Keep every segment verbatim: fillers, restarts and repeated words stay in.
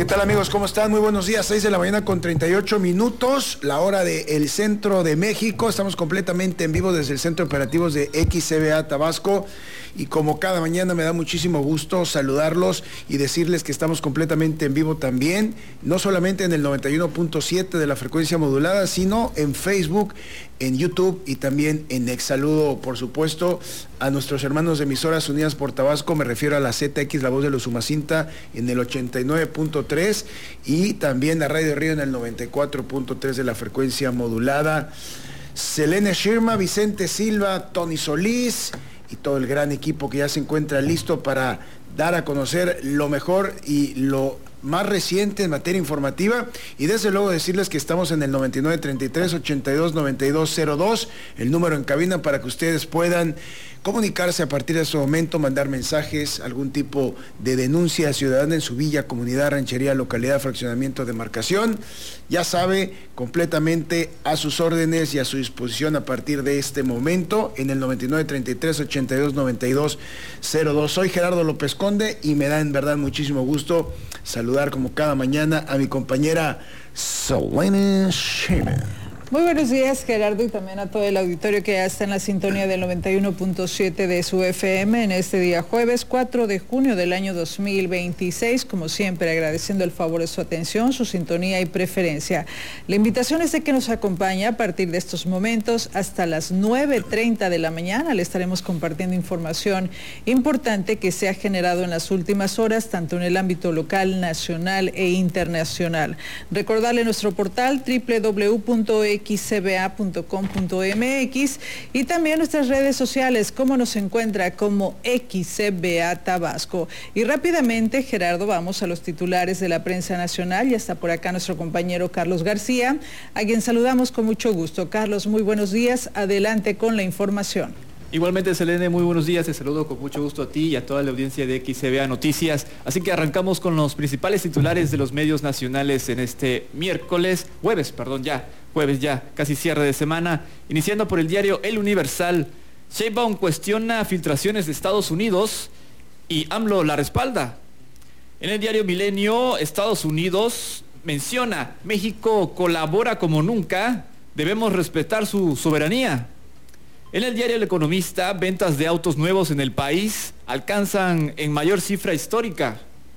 ¿Qué tal, amigos? ¿Cómo están? Muy buenos días, seis de la mañana con treinta y ocho minutos, la hora del centro de México. Estamos completamente en vivo desde el Centro de Operativos de X C B A Tabasco. Y como cada mañana me da muchísimo gusto saludarlos y decirles que estamos completamente en vivo también, no solamente en el noventa y uno punto siete de la frecuencia modulada, sino en Facebook, en YouTube y también en X. Saludo, por supuesto, a nuestros hermanos de Emisoras Unidas por Tabasco, me refiero a la Z X, la voz de los Umacinta, en el ochenta y nueve punto tres y también a Radio Río en el noventa y cuatro punto tres de la frecuencia modulada. Selene Shirma, Vicente Silva, Tony Solís y todo el gran equipo que ya se encuentra listo para dar a conocer lo mejor y lo más reciente en materia informativa, y desde luego decirles que estamos en el noventa y nueve treinta y tres ochenta y dos noventa y dos cero dos, el número en cabina para que ustedes puedan comunicarse a partir de ese momento, mandar mensajes, algún tipo de denuncia ciudadana en su villa, comunidad, ranchería, localidad, fraccionamiento, demarcación. Ya sabe, completamente a sus órdenes y a su disposición a partir de este momento en el noventa y nueve treinta y tres ochenta y dos noventa y dos cero dos. Soy Gerardo López Conde y me da en verdad muchísimo gusto saludar como cada mañana a mi compañera Selene Shirma. Muy buenos días, Gerardo, y también a todo el auditorio que ya está en la sintonía del noventa y uno punto siete de su F M en este día jueves cuatro de junio del año dos mil veintiséis. Como siempre, agradeciendo el favor de su atención, su sintonía y preferencia. La invitación es de que nos acompañe a partir de estos momentos hasta las nueve treinta de la mañana. Le estaremos compartiendo información importante que se ha generado en las últimas horas, tanto en el ámbito local, nacional e internacional. Recordarle nuestro portal doble u doble u doble u punto x c b a punto com punto m x y también nuestras redes sociales, como nos encuentra como X C B A Tabasco. Y rápidamente, Gerardo, vamos a los titulares de la prensa nacional. Ya está por acá nuestro compañero Carlos García, a quien saludamos con mucho gusto. Carlos, muy buenos días, adelante con la información. Igualmente, Selene, muy buenos días, te saludo con mucho gusto a ti y a toda la audiencia de X C B A Noticias. Así que arrancamos con los principales titulares de los medios nacionales en este miércoles, jueves, perdón, ya, jueves ya, casi cierre de semana, iniciando por el diario El Universal. Sheinbaum cuestiona filtraciones de Estados Unidos y AMLO la respalda. En el diario Milenio, Estados Unidos menciona, México colabora como nunca, debemos respetar su soberanía. En el diario El Economista, ventas de autos nuevos en el país alcanzan en mayor cifra histórica.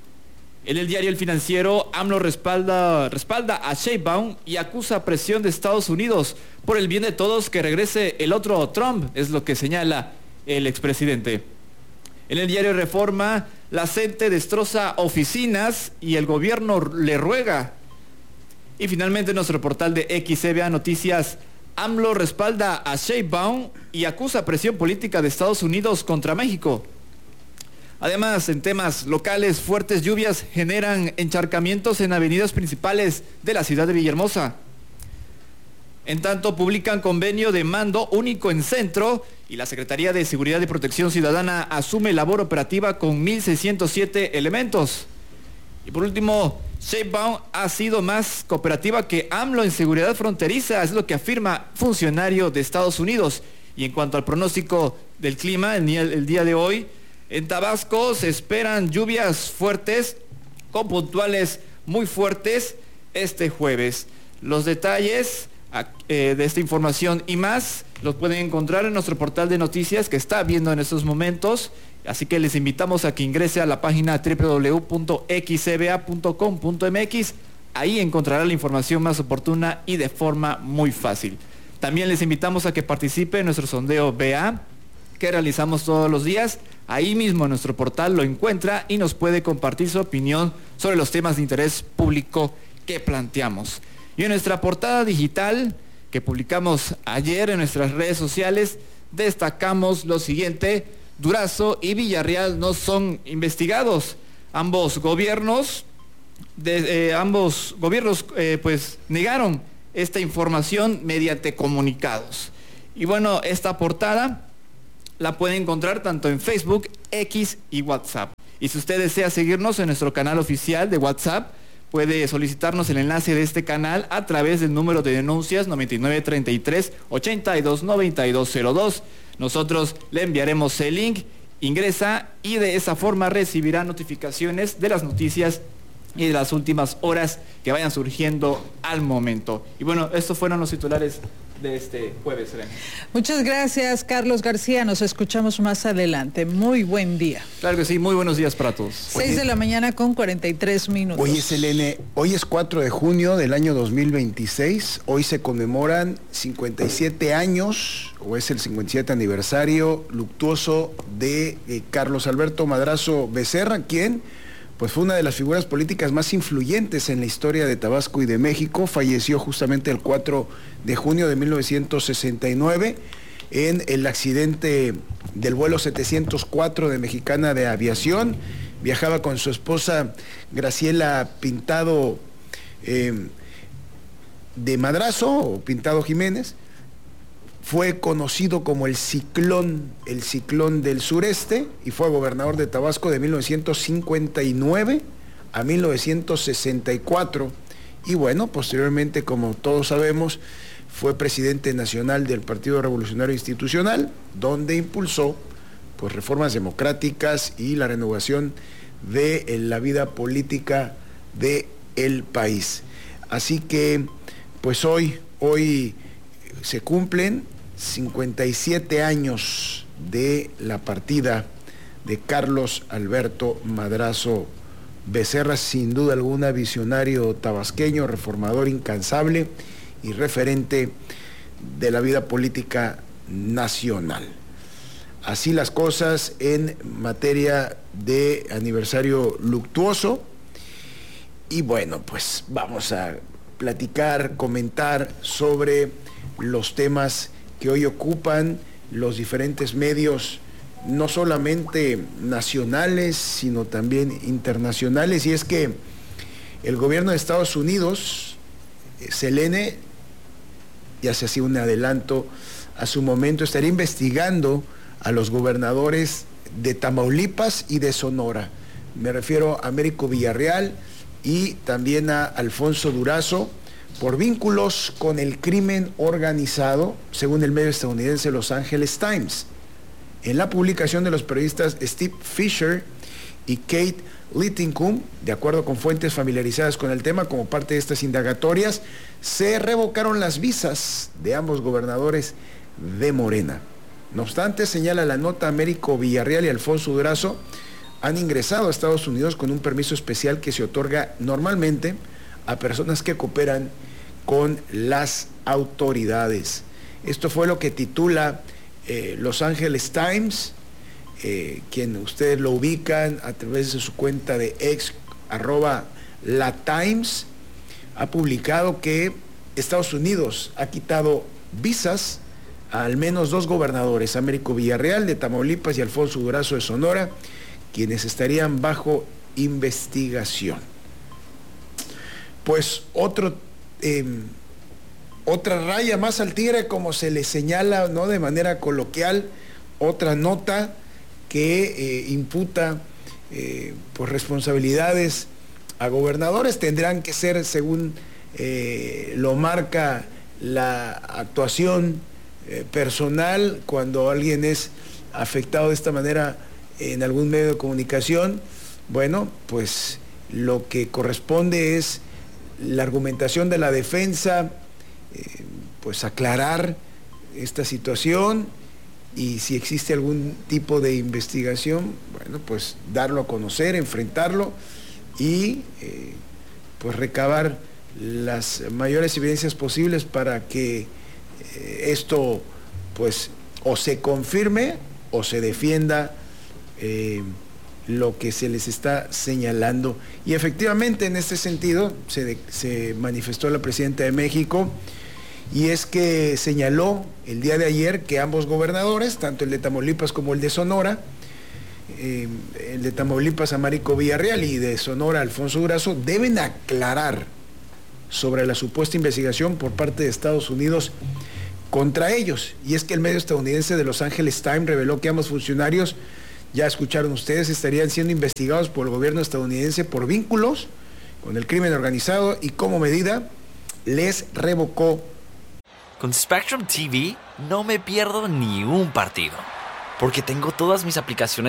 En el diario El Financiero, AMLO respalda, respalda a Sheinbaum y acusa presión de Estados Unidos por el bien de todos que regrese el otro Trump, es lo que señala el expresidente. En el diario Reforma, la C E N T E destroza oficinas y el gobierno le ruega. Y finalmente nuestro portal de X C B A Noticias, AMLO respalda a Sheinbaum y acusa presión política de Estados Unidos contra México. Además, en temas locales, fuertes lluvias generan encharcamientos en avenidas principales de la ciudad de Villahermosa. En tanto, publican convenio de mando único en centro y la Secretaría de Seguridad y Protección Ciudadana asume labor operativa con mil seiscientos siete elementos. Y por último, Sheinbaum ha sido más cooperativa que AMLO en seguridad fronteriza, es lo que afirma funcionario de Estados Unidos. Y en cuanto al pronóstico del clima, el día, el día de hoy, en Tabasco se esperan lluvias fuertes, con puntuales muy fuertes este jueves. Los detalles eh, de esta información y más los pueden encontrar en nuestro portal de noticias que está viendo en estos momentos. Así que les invitamos a que ingrese a la página doble u doble u doble u punto x c b a punto com punto m x. Ahí encontrará la información más oportuna y de forma muy fácil. También les invitamos a que participe en nuestro sondeo B A, que realizamos todos los días. Ahí mismo en nuestro portal lo encuentra y nos puede compartir su opinión sobre los temas de interés público que planteamos. Y en nuestra portada digital, que publicamos ayer en nuestras redes sociales, destacamos lo siguiente: Durazo y Villarreal no son investigados. Ambos gobiernos, de, eh, ambos gobiernos eh, pues negaron esta información mediante comunicados. Y bueno, esta portada la pueden encontrar tanto en Facebook, X y WhatsApp. Y si usted desea seguirnos en nuestro canal oficial de WhatsApp, puede solicitarnos el enlace de este canal a través del número de denuncias noventa y nueve treinta y tres ochenta y dos noventa y dos cero dos. Nosotros le enviaremos el link, ingresa y de esa forma recibirá notificaciones de las noticias y de las últimas horas que vayan surgiendo al momento. Y bueno, estos fueron los titulares de este jueves, Elena. Muchas gracias, Carlos García. Nos escuchamos más adelante. Muy buen día. Claro que sí, muy buenos días para todos. Seis de la mañana con cuarenta y tres minutos. Oye, Selene, hoy es cuatro de junio del año dos mil veintiséis. Hoy se conmemoran cincuenta y siete años, o es el cincuenta y siete aniversario luctuoso de eh, Carlos Alberto Madrazo Becerra, quien pues fue una de las figuras políticas más influyentes en la historia de Tabasco y de México. Falleció justamente el cuatro de junio de mil novecientos sesenta y nueve en el accidente del vuelo setecientos cuatro de Mexicana de Aviación. Viajaba con su esposa Graciela Pintado eh, de Madrazo, o Pintado Jiménez. Fue conocido como el ciclón, el ciclón del sureste, y fue gobernador de Tabasco de mil novecientos cincuenta y nueve a mil novecientos sesenta y cuatro. Y bueno, posteriormente, como todos sabemos, fue presidente nacional del Partido Revolucionario Institucional, donde impulsó pues, reformas democráticas y la renovación de la vida política del país. Así que, pues hoy, hoy se cumplen cincuenta y siete años de la partida de Carlos Alberto Madrazo Becerra, sin duda alguna visionario tabasqueño, reformador incansable y referente de la vida política nacional. Así las cosas en materia de aniversario luctuoso. Y bueno, pues vamos a platicar, comentar sobre los temas que hoy ocupan los diferentes medios, no solamente nacionales, sino también internacionales. Y es que el gobierno de Estados Unidos, Selene, ya se hacía un adelanto a su momento, estaría investigando a los gobernadores de Tamaulipas y de Sonora. Me refiero a Américo Villarreal y también a Alfonso Durazo, por vínculos con el crimen organizado, según el medio estadounidense Los Angeles Times. En la publicación de los periodistas Steve Fisher y Kate Littincum, de acuerdo con fuentes familiarizadas con el tema, como parte de estas indagatorias, se revocaron las visas de ambos gobernadores de Morena. No obstante, señala la nota, Américo Villarreal y Alfonso Durazo han ingresado a Estados Unidos con un permiso especial que se otorga normalmente a personas que cooperan con las autoridades. Esto fue lo que titula eh, Los Angeles Times, eh, quien ustedes lo ubican a través de su cuenta de ex, arroba la Times, ha publicado que Estados Unidos ha quitado visas a al menos dos gobernadores, Américo Villarreal de Tamaulipas y Alfonso Durazo de Sonora, quienes estarían bajo investigación. Pues otro, eh, otra raya más al tigre, como se le señala, ¿no?, de manera coloquial, otra nota que eh, imputa eh, pues responsabilidades a gobernadores. Tendrán que ser, según eh, lo marca la actuación eh, personal, cuando alguien es afectado de esta manera en algún medio de comunicación. Bueno, pues lo que corresponde es la argumentación de la defensa, eh, pues aclarar esta situación, y si existe algún tipo de investigación, bueno, pues darlo a conocer, enfrentarlo y eh, pues recabar las mayores evidencias posibles para que eh, esto pues o se confirme o se defienda eh, lo que se les está señalando. Y efectivamente, en este sentido se, de, se manifestó la presidenta de México, y es que señaló el día de ayer que ambos gobernadores, tanto el de Tamaulipas como el de Sonora, eh, el de Tamaulipas, Américo Villarreal, y de Sonora, Alfonso Durazo, deben aclarar sobre la supuesta investigación por parte de Estados Unidos contra ellos. Y es que el medio estadounidense de Los Angeles Times reveló que ambos funcionarios, ya escucharon ustedes, estarían siendo investigados por el gobierno estadounidense por vínculos con el crimen organizado, y como medida les revocó. Con Spectrum T V no me pierdo ni un partido, porque tengo todas mis aplicaciones